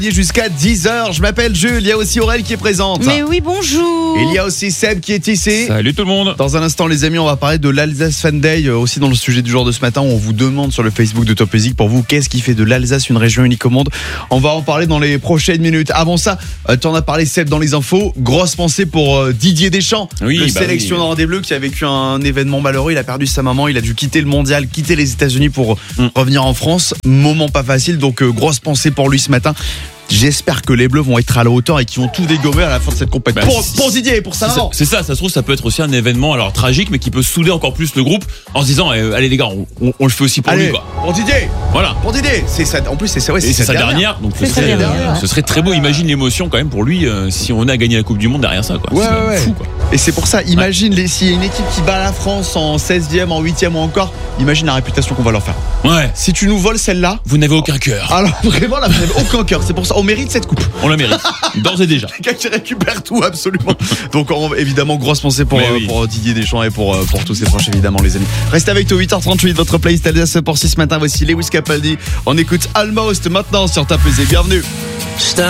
Jusqu'à 10h, je m'appelle Jules, il y a aussi Aurel qui est présente. Mais oui, bonjour. Il y a aussi Seb qui est ici. Salut tout le monde. Dans un instant les amis, on va parler de l'Alsace Fan Day, aussi dans le sujet du jour de ce matin. On vous demande sur le Facebook de Top Music pour vous, qu'est-ce qui fait de l'Alsace une région unique au monde. On va en parler dans les prochaines minutes. Avant ça, tu en as parlé Seb dans les infos. Grosse pensée pour Didier Deschamps, le sélectionneur des Bleus qui a vécu un événement malheureux. Il a perdu sa maman, il a dû quitter le mondial, quitter les États-Unis pour revenir en France. Moment pas facile, donc grosse pensée pour lui ce matin. J'espère que les Bleus vont être à la hauteur et qu'ils vont tout dégommer à la fin de cette compétition. Pour Didier et pour sa maman. C'est ça se trouve, ça peut être aussi un événement alors tragique, mais qui peut souder encore plus le groupe en se disant allez les gars, on le fait aussi pour lui, quoi. Pour Didier. Voilà. Pour Didier. C'est ça. En plus, c'est sa dernière. Donc ce serait très beau. Imagine l'émotion quand même pour lui si on a gagné la Coupe du Monde derrière ça, quoi. Ouais. Fou, quoi. Et c'est pour ça, imagine s'il y a une équipe qui bat la France en 16e, en 8e ou encore, imagine la réputation qu'on va leur faire. Ouais. Si tu nous voles celle-là, vous n'avez aucun cœur. Alors vraiment là, vous n'avez aucun cœur. C'est pour ça, on mérite cette coupe. On la mérite, d'ores et déjà. Quelqu'un qui récupère tout, absolument. Donc évidemment, grosse pensée pour Didier Deschamps et pour tous ses proches, évidemment, les amis. Restez avec nous, 8h38, votre playlist Alsace pour ce matin. Voici Lewis Capaldi. On écoute Almost maintenant sur Top Music. Bienvenue.